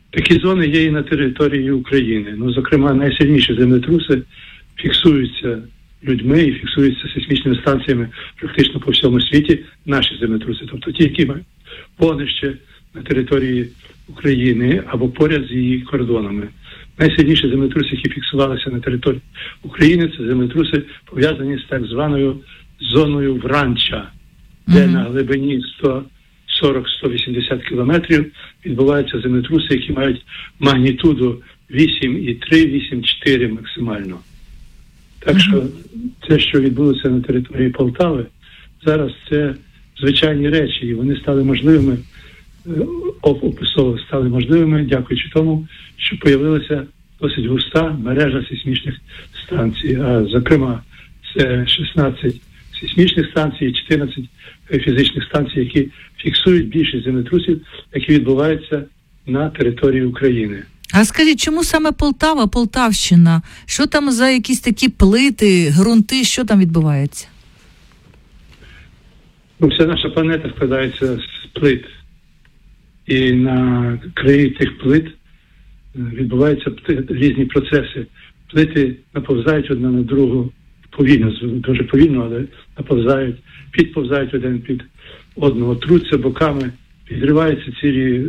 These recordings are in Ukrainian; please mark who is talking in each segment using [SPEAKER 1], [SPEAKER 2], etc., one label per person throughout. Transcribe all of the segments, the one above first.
[SPEAKER 1] Такі зони є і на території України. Ну, зокрема, найсильніші землетруси фіксуються людьми і фіксуються сейсмічними станціями практично по всьому світі, наші землетруси. Тобто ті, які мають вогнище на території України або поряд з її кордонами. Найсильніші землетруси, які фіксувалися на території України, це землетруси, пов'язані з так званою зоною Вранча, де на глибині 140-180 кілометрів відбуваються землетруси, які мають магнітуду 8,3, 8,4 максимально. Так що те, що відбулося на території Полтави, зараз це звичайні речі, і вони стали можливими, описово стали можливими, дякуючи тому, що появилася досить густа мережа сейсмічних станцій. А, зокрема, це 16 сейсмічних станцій і 14 фізичних станцій, які фіксують більшість землетрусів, які відбуваються на території України.
[SPEAKER 2] А скажіть, чому саме Полтава, Полтавщина? Що там за якісь такі плити, ґрунти, що там відбувається?
[SPEAKER 1] Ну, вся наша планета складається з плит. І на краї цих плит відбуваються різні процеси. Плити наповзають одна на другу повільно, дуже повільно, але наповзають, підповзають один під одного, труться боками, підриваються цілі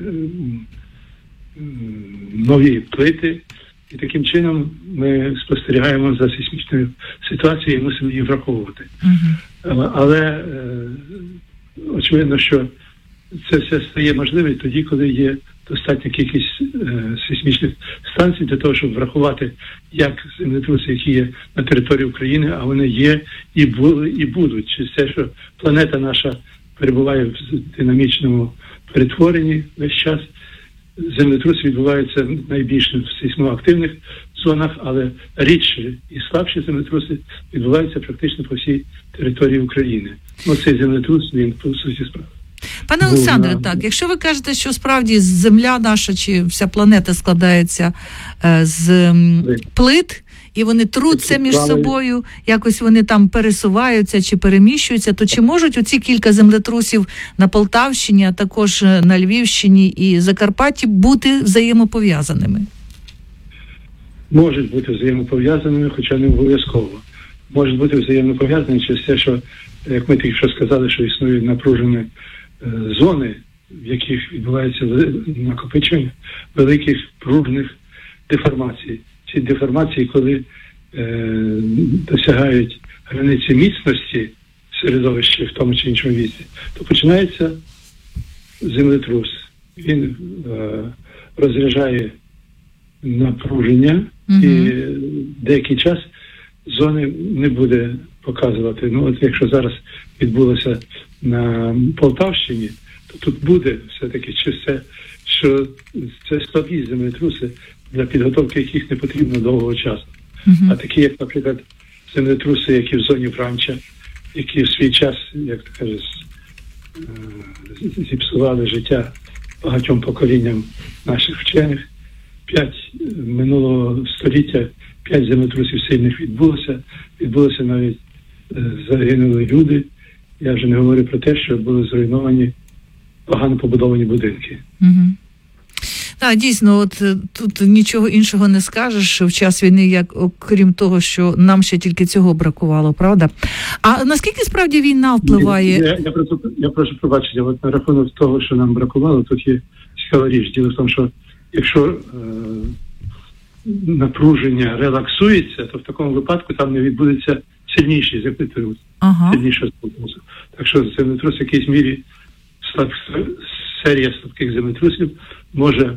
[SPEAKER 1] нові плити. І таким чином ми спостерігаємо за сейсмічною ситуацією і мусимо її враховувати. Але очевидно, що це все стає можливим тоді, коли є достатня кількість сейсмічних станцій для того, щоб врахувати як землетруси, які є на території України, а вони є і були, і будуть. Через те, що планета наша перебуває в динамічному перетворенні весь час, землетруси відбуваються найбільше в сейсмоактивних зонах, але рідші і слабші землетруси відбуваються практично по всій території України. Цей землетрус, він по суті справи.
[SPEAKER 2] Пане Олександре, так, якщо ви кажете, що справді Земля наша чи вся планета складається з плит, і вони труться між собою, якось вони там пересуваються чи переміщуються, то чи можуть оці кілька землетрусів на Полтавщині, а також на Львівщині і Закарпатті бути взаємопов'язаними?
[SPEAKER 1] Можуть бути взаємопов'язаними, хоча не обов'язково. Можуть бути взаємопов'язані через те, що, як ми тільки що сказали, що існують напружені зони, в яких відбувається накопичення великих пружних деформацій. Ці деформації, коли досягають границі міцності середовища в тому чи іншому місці, то починається землетрус. Він розряджає напруження і деякий час зони не буде показувати. От якщо зараз відбулося на Полтавщині, то тут буде все-таки що це слабі землетруси, для підготовки яких не потрібно довгого часу. А такі, як, наприклад, землетруси, які в зоні Вранча, які в свій час, як то кажуть, зіпсували життя багатьом поколінням наших вчених. Минулого століття 5 землетрусів сильних відбулося навіть загинули люди. Я вже не говорю про те, що були зруйновані погано побудовані будинки.
[SPEAKER 2] Так, дійсно, от тут нічого іншого не скажеш в час війни, як окрім того, що нам ще тільки цього бракувало, правда? А наскільки справді війна впливає?
[SPEAKER 1] Я прошу пробачення, от на рахунок того, що нам бракувало, тут є цікава річ. Діло в тому, що якщо напруження релаксується, то в такому випадку там не відбудеться сильніший землетрус. Сильніша землетрус. Так що землетрус в якійсь мірі, серія слабких землетрусів може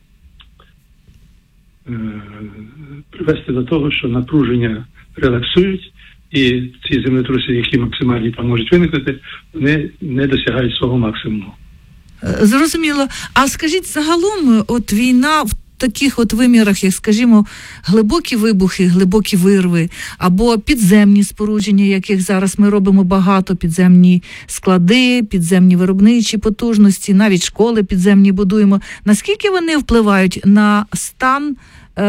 [SPEAKER 1] привести до того, що напруження релаксують, і ці землетруси, які максимальні там можуть виникнути, вони не досягають свого максимуму.
[SPEAKER 2] Зрозуміло. А скажіть, загалом, от війна в таких от вимірах, як, скажімо, глибокі вибухи, глибокі вирви, або підземні спорудження, яких зараз ми робимо багато, підземні склади, підземні виробничі потужності, навіть школи підземні будуємо. Наскільки вони впливають на стан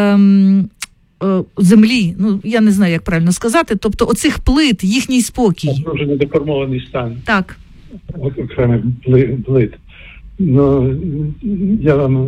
[SPEAKER 2] землі? Ну, я не знаю, як правильно сказати. Тобто оцих плит, їхній спокій.
[SPEAKER 1] Це вже недеформований стан.
[SPEAKER 2] Так.
[SPEAKER 1] Окремих плит. Ну, я вам